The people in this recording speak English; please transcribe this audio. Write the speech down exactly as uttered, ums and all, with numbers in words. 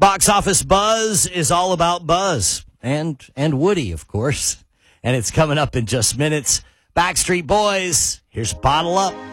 Box Office Buzz is all about Buzz and and Woody, of course. And it's coming up in just minutes. Backstreet Boys, here's Bottle Up.